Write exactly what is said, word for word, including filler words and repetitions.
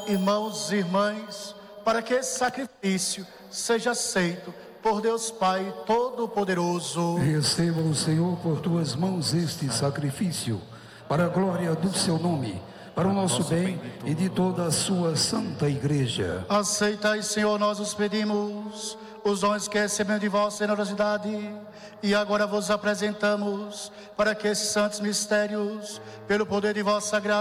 irmãos e irmãs, para que esse sacrifício seja aceito por Deus Pai Todo-Poderoso. Receba o Senhor por tuas mãos este sacrifício, para a glória do seu nome, para o nosso bem e de toda a sua santa igreja. Aceitai, Senhor, nós os pedimos, os dons que recebemos de vossa generosidade, e agora vos apresentamos para que esses santos mistérios, pelo poder de vossa graça,